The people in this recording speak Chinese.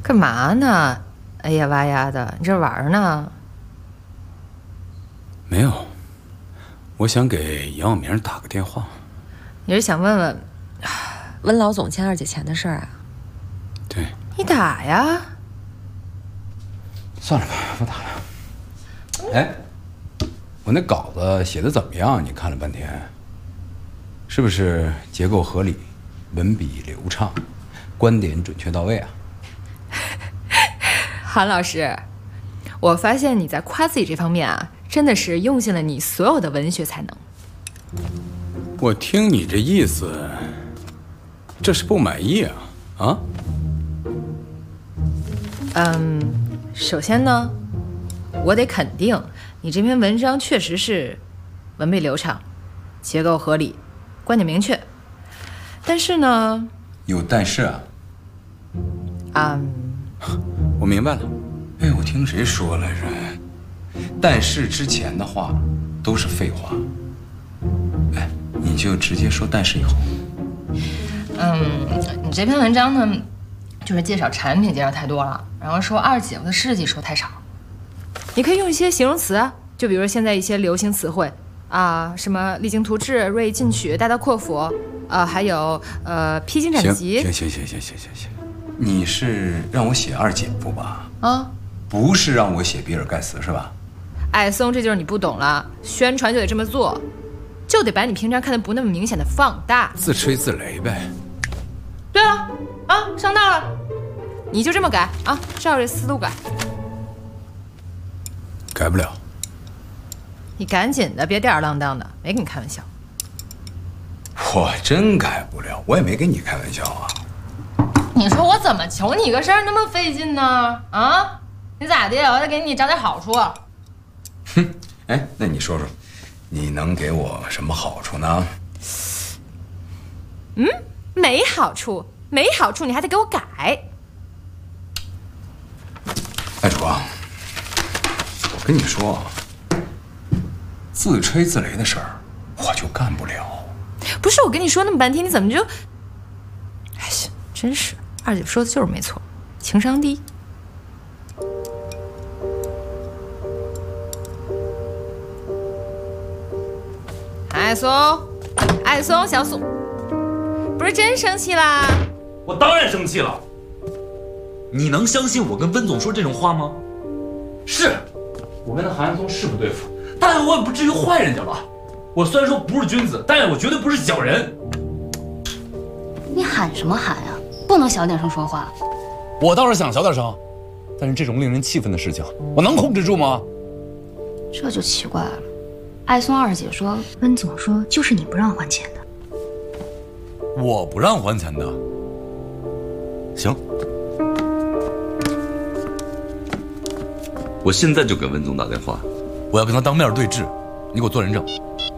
干嘛呢？哎呀哇呀的，你这玩呢？ 没有，我想给杨晓明打个电话。 你是想问老总欠二姐钱的事儿啊？ 对。 你打呀？ 算了吧，不打了。哎，我那稿子写的怎么样？你看了半天，是不是结构合理，文笔流畅，观点准确到位啊？ 韩老师，我发现你在夸自己这方面啊，真的是用尽了你所有的文学才能。 我听你这意思，这是不满意啊？啊？ 首先呢，我得肯定你这篇文章确实是文笔流畅，结构合理，观点明确。但是呢， 有但是啊？我明白了。哎，我听谁说来着？但是之前的话都是废话。哎，你就直接说但是以后。 你这篇文章呢，就是介绍产品介绍太多了，然后说二姐夫的事迹说太少。你可以用一些形容词啊，就比如现在一些流行词汇啊，什么励精图治、锐意进取、大刀阔斧，还有披荆斩棘。 行，你是让我写二姐夫吧？ 啊， 不是让我写比尔盖茨是吧？ 艾松，这就是你不懂了，宣传就得这么做，就得把你平常看的不那么明显的放大， 自吹自擂呗。 对了，上当了，你就这么改啊，照这思路改。 改不了。 你赶紧的，别吊儿郎当的，没跟你开玩笑。 我真改不了，我也没跟你开玩笑啊。 你说我怎么求你个事儿那么费劲呢？啊，你咋的？我得给你找点好处。 哼，哎，那你说说，你能给我什么好处呢？ 没好处，没好处，你还得给我改。 艾主啊，我跟你说啊，自吹自擂的事儿，我就干不了。 不是我跟你说那么半天，你怎么就……哎呀，真是二姐说的就是没错，情商低。艾松，小松，不是真生气啦？ 我当然生气了。你能相信我跟温总说这种话吗？是，我跟他韩松是不对付，但我也不至于坏人家吧。我虽然说不是君子，但我绝对不是小人。 你喊什么喊呀？不能小点声说话。 我倒是想小点声，但是这种令人气愤的事情，我能控制住吗？ 这就奇怪了。艾松二姐说，温总说就是你不让还钱的。 我不让还钱的。行， 我现在就给温总打电话， 我要跟他当面对质，你给我做人证。